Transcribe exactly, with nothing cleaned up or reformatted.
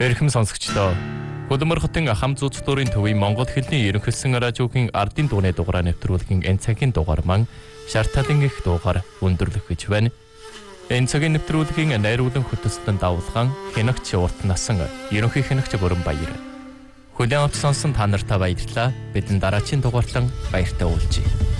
Эрхэм сонсогчдоо Хөдөлмөр хотын хам зүүц дурын төвийн Монгол хэлний ерөнхийлсөн радиогийн ардын дууны дугаараа нэвтрүүлгийн энэ цагийн дугаар маань шаарталын их дугаар өндөрлөх гэж байна. Энэ цагийн нэвтрүүлгийн найруулан хөтөлсөнд давуулган хянагч урт насан ерөнхий хянагч Бүрэн Баяр. Хүлээн авч сонсон та нартай баярлалаа. Бидний дараагийн дугаартан баяртай уулзъя.